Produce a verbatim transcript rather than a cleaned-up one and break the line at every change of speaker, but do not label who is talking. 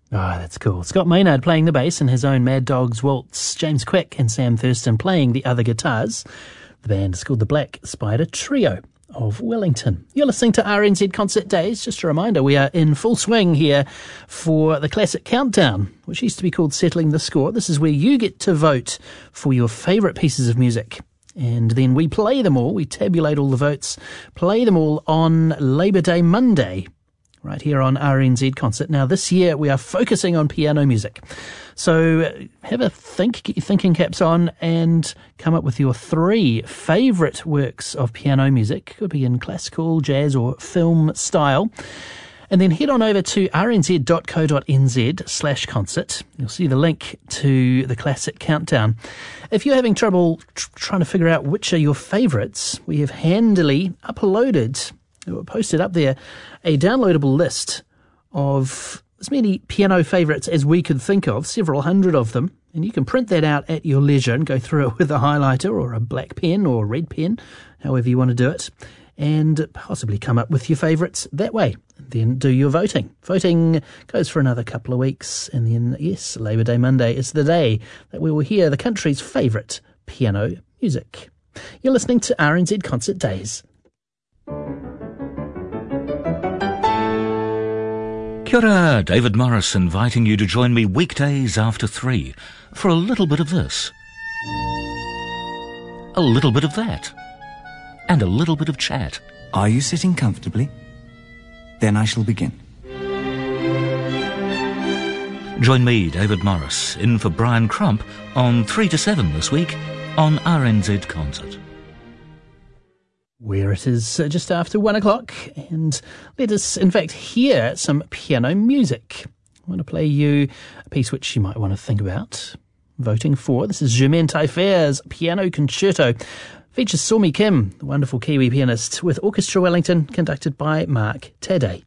Ah, oh, that's cool. Scott Maynard playing the bass in his own Mad Dogs Waltz, James Quick and Sam Thurston playing the other guitars. The band is called the Black Spider Trio of Wellington. You're listening to R N Z Concert Days. Just a reminder, we are in full swing here for the Classic Countdown, which used to be called Settling the Score. This is where you get to vote for your favourite pieces of music. And then we play them all, we tabulate all the votes, play them all on Labour Day Monday, right here on R N Z Concert. Now, this year we are focusing on piano music. So have a think, get your thinking caps on, and come up with your three favourite works of piano music. Could be in classical, jazz or film style. And then head on over to rnz.co.nz slash concert. You'll see the link to the Classic Countdown. If you're having trouble tr- trying to figure out which are your favourites, we have handily uploaded, or posted up there, a downloadable list of as many piano favourites as we could think of, several hundred of them. And you can print that out at your leisure and go through it with a highlighter or a black pen or a red pen, however you want to do it, and possibly come up with your favourites that way. Then do your voting. Voting goes for another couple of weeks, and then, yes, Labour Day Monday is the day that we will hear the country's favourite piano music. You're listening to R N Z Concert Days.
Kia ora, David Morris inviting you to join me weekdays after three for a little bit of this, a little bit of that, and a little bit of chat.
Are you sitting comfortably? Then I shall begin.
Join me, David Morris, in for Brian Crump on three to seven this week on R N Z Concert.
Where it is just after one o'clock, and let us, in fact, hear some piano music. I want to play you a piece which you might want to think about voting for. This is Germaine Taillefer's Piano Concerto. Features Somi Kim, the wonderful Kiwi pianist, with Orchestra Wellington, conducted by Mark Taddei.